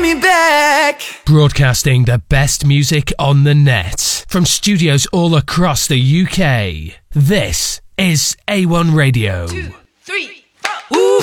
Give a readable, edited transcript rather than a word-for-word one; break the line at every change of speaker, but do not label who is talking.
me back.
Broadcasting the best music on the net from studios all across the UK. This is A1 Radio.
2, 3, 4. Ooh.